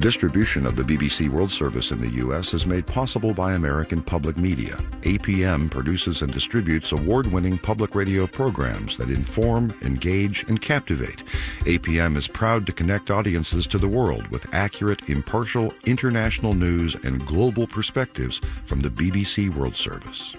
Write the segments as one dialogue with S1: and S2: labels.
S1: Distribution of the BBC World Service in the U.S. is made possible by American Public Media. APM produces and distributes award-winning public radio programs that inform, engage, and captivate. APM is proud to connect audiences to the world with accurate, impartial, international news and global perspectives from the BBC World Service.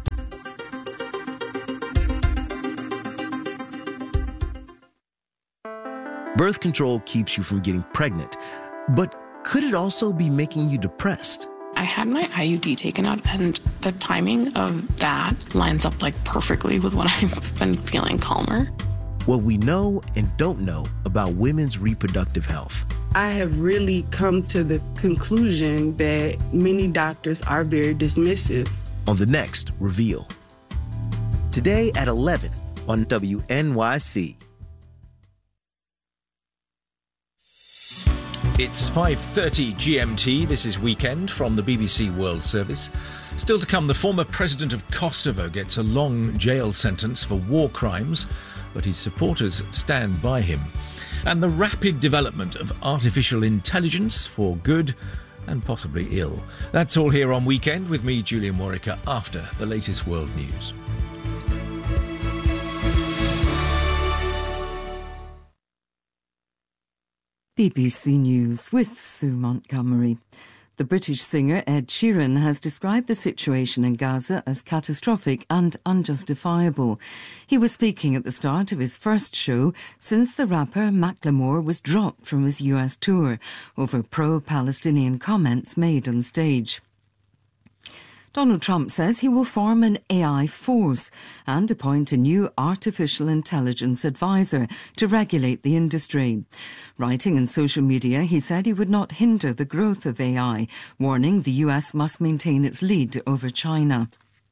S2: Birth control keeps you from getting pregnant, but could it also be making you depressed?
S3: I had my IUD taken out, and the timing of that lines up perfectly with when I've been feeling calmer.
S2: What we know and don't know about women's reproductive health.
S4: I have really come to the conclusion that many doctors are very dismissive.
S2: On the next Reveal. Today at 11 on WNYC.
S5: It's 5:30 GMT. This is Weekend from the BBC World Service. Still to come, the former president of Kosovo gets a long jail sentence for war crimes, but his supporters stand by him. And the rapid development of artificial intelligence for good and possibly ill. That's all here on Weekend with me, Julian Warwicker, after the latest world news.
S6: BBC News with Sue Montgomery. The British singer Ed Sheeran has described the situation in Gaza as catastrophic and unjustifiable. He was speaking at the start of his first show since the rapper Macklemore was dropped from his US tour over pro-Palestinian comments made on stage. Donald Trump says he will form an AI force and appoint a new artificial intelligence advisor to regulate the industry. Writing in social media, he said he would not hinder the growth of AI, warning the US must maintain its lead over China.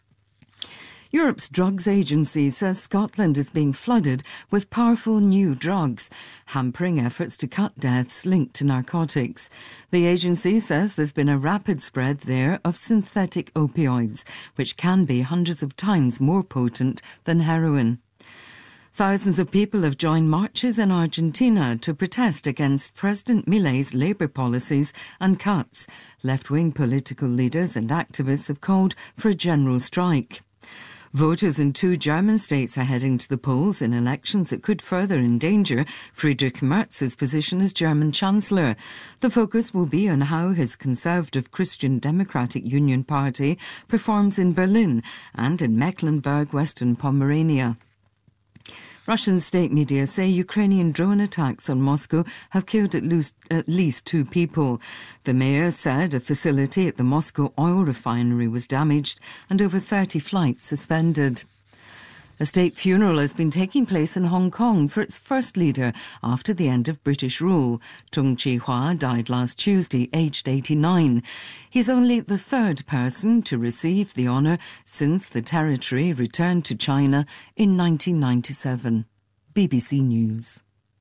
S6: Europe's drugs agency says Scotland is being flooded with powerful new drugs, hampering efforts to cut deaths linked to narcotics. The agency says there's been a rapid spread there of synthetic opioids, which can be hundreds of times more potent than heroin. Thousands of people have joined marches in Argentina to protest against President Milei's labour policies and cuts. Left-wing political leaders and activists have called for a general strike. Voters in 2 German states are heading to the polls in elections that could further endanger Friedrich Merz's position as German Chancellor. The focus will be on how his conservative Christian Democratic Union Party performs in Berlin and in Mecklenburg-Western Pomerania. Russian state media say Ukrainian drone attacks on Moscow have killed at least 2 people. The mayor said a facility at the Moscow oil refinery was damaged and over 30 flights suspended. A state funeral has been taking place in Hong Kong for its first leader after the end of British rule. Tung Chee-hwa died last Tuesday, aged 89. He's only the 3rd person to receive the honour since the territory returned to China in 1997. BBC News.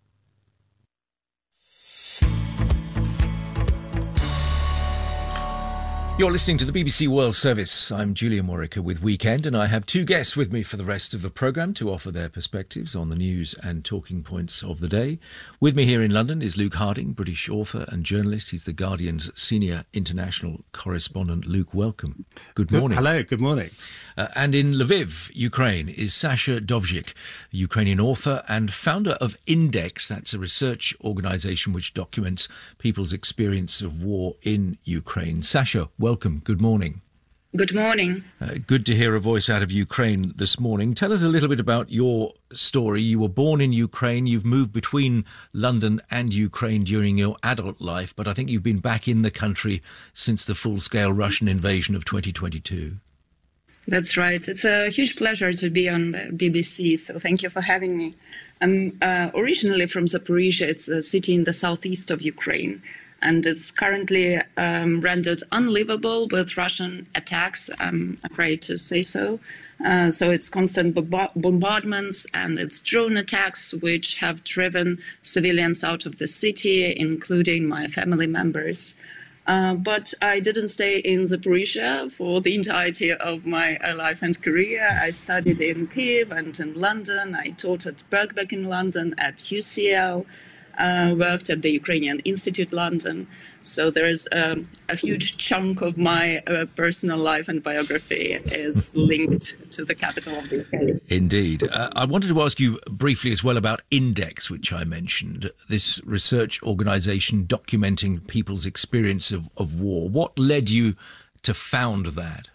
S5: You're listening to the BBC World Service. I'm Julian Warwicker with Weekend, and I have 2 guests with me for the rest of the programme to offer their perspectives on the news and talking points of the day. With me here in London is Luke Harding, British author and journalist. He's The Guardian's senior international correspondent. Luke, welcome. Good morning.
S7: Hello, good morning.
S5: And in Lviv, Ukraine, is Sasha Dovzhyk, a Ukrainian author and founder of Index. That's a research organisation which documents people's experience of war in Ukraine. Sasha, welcome. Good morning.
S8: Good morning.
S5: Good to hear a voice out of Ukraine this morning. Tell us a little bit about your story. You were born in Ukraine. You've moved between London and Ukraine during your adult life, but I think you've been back in the country since the full-scale Russian invasion of 2022.
S8: That's right. It's a huge pleasure to be on the BBC, so thank you for having me. I'm originally from Zaporizhzhia. It's a city in the southeast of Ukraine, and it's currently rendered unlivable with Russian attacks, I'm afraid to say so. So it's constant bombardments and it's drone attacks which have driven civilians out of the city, including my family members. But I didn't stay in Zaporizhzhia for the entirety of my life and career. I studied in Kyiv and in London. I taught at Birkbeck in London, at UCL. worked at the Ukrainian Institute London. So there is a huge chunk of my personal life and biography is linked to the capital of the UK.
S5: Indeed. I wanted to ask you briefly as well about Index, which I mentioned, this research organisation documenting people's experience of war. What led you to found that?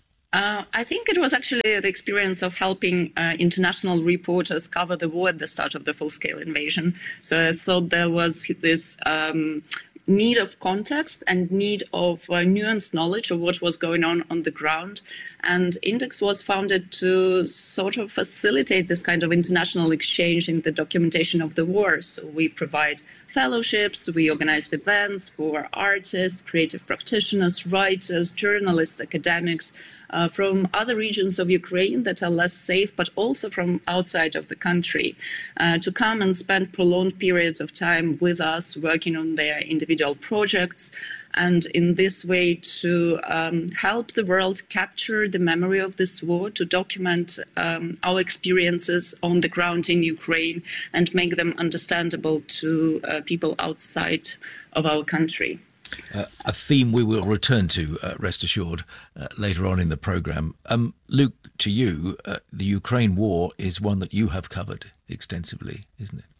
S8: I think it was actually the experience of helping international reporters cover the war at the start of the full-scale invasion. So I thought there was this need of context and need of nuanced knowledge of what was going on the ground. And Index was founded to sort of facilitate this kind of international exchange in the documentation of the war. So we provide fellowships, we organized events for artists, creative practitioners, writers, journalists, academics, from other regions of Ukraine that are less safe, but also from outside of the country, to come and spend prolonged periods of time with us, working on their individual projects, and in this way to help the world capture the memory of this war, to document our experiences on the ground in Ukraine and make them understandable to people outside of our country.
S5: A theme we will return to, rest assured, later on in the programme. Luke, to you, the Ukraine war is one that you have covered extensively, isn't it?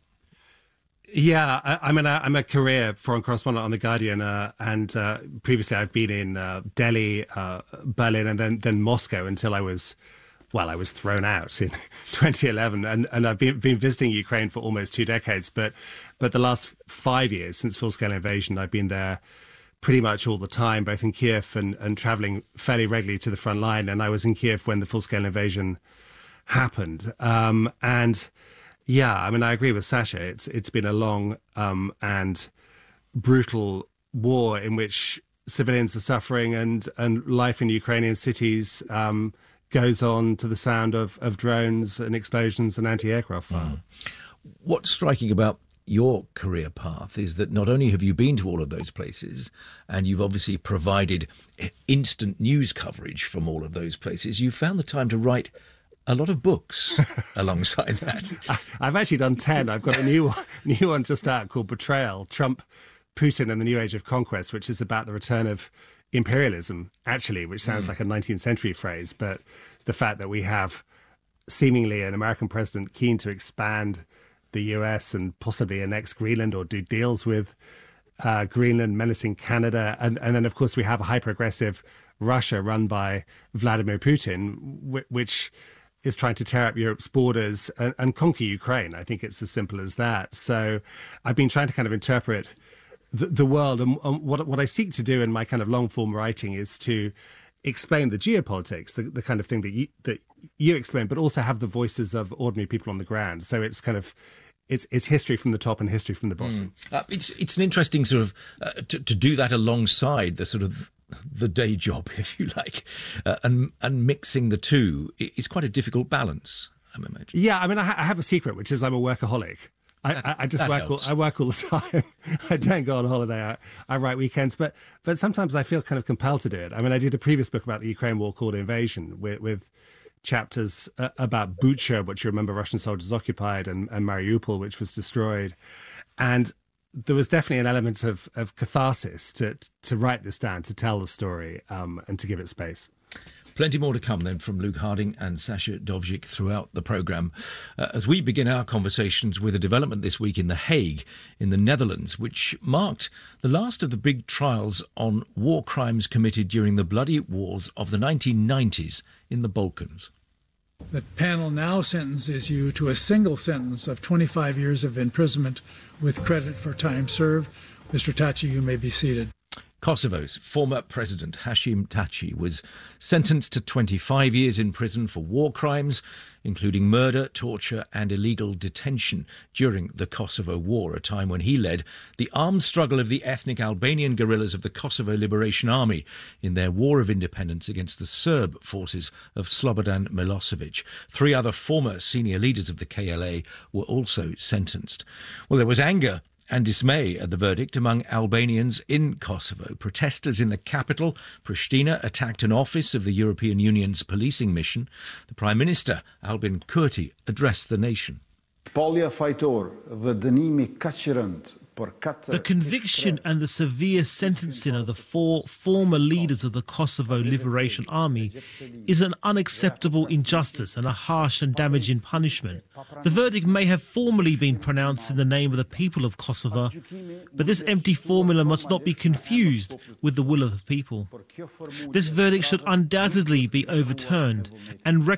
S7: Yeah, I'm a career foreign correspondent on The Guardian, and previously I've been in Delhi, Berlin, and then Moscow until I was thrown out in 2011, and I've been visiting Ukraine for almost 2 decades. But the last 5 years since full-scale invasion, I've been there pretty much all the time, both in Kiev and traveling fairly regularly to the front line. And I was in Kiev when the full-scale invasion happened. And yeah, I agree with Sasha. It's been a long and brutal war in which civilians are suffering, and life in Ukrainian cities goes on to the sound of drones and explosions and anti-aircraft fire.
S5: What's striking about your career path is that not only have you been to all of those places, and you've obviously provided instant news coverage from all of those places, you've found the time to write a lot of books alongside that.
S7: I've actually done 10. I've got a new one just out called Betrayal, Trump, Putin and the New Age of Conquest, which is about the return of imperialism, actually, which sounds like a 19th century phrase, but the fact that we have seemingly an American president keen to expand the US and possibly annex Greenland or do deals with Greenland, menacing Canada. And then, of course, we have a hyper-aggressive Russia run by Vladimir Putin, which is trying to tear up Europe's borders and conquer Ukraine. I think it's as simple as that. So I've been trying to kind of interpret the world, and what I seek to do in my kind of long-form writing is to explain the geopolitics, the kind of thing that you explain, but also have the voices of ordinary people on the ground. So it's kind of it's history from the top and history from the bottom.
S5: It's an interesting sort of to do that alongside the sort of the day job, if you like, and mixing the two is quite a difficult balance, I imagine.
S7: Yeah, I have a secret, which is I'm a workaholic. I just work all the time. I don't go on holiday. I write weekends, but sometimes I feel kind of compelled to do it. I did a previous book about the Ukraine war called Invasion with chapters about Bucha, which you remember Russian soldiers occupied, and Mariupol, which was destroyed. And there was definitely an element of catharsis to write this down, to tell the story, and to give it space.
S5: Plenty more to come then from Luke Harding and Sasha Dovzhik throughout the programme as we begin our conversations with a development this week in The Hague in the Netherlands, which marked the last of the big trials on war crimes committed during the bloody wars of the 1990s in the Balkans.
S9: The panel now sentences you to a single sentence of 25 years of imprisonment with credit for time served. Mr. Taci, you may be seated.
S5: Kosovo's former president Hashim Taci was sentenced to 25 years in prison for war crimes, including murder, torture and illegal detention during the Kosovo War, a time when he led the armed struggle of the ethnic Albanian guerrillas of the Kosovo Liberation Army in their war of independence against the Serb forces of Slobodan Milosevic. 3 other former senior leaders of the KLA were also sentenced. Well, there was anger and dismay at the verdict among Albanians in Kosovo. Protesters in the capital, Pristina, attacked an office of the European Union's policing mission. The Prime Minister, Albin Kurti, addressed the nation.
S10: The conviction and the severe sentencing of the 4 former leaders of the Kosovo Liberation Army is an unacceptable injustice and a harsh and damaging punishment. The verdict may have formally been pronounced in the name of the people of Kosovo, but this empty formula must not be confused with the will of the people. This verdict should undoubtedly be overturned and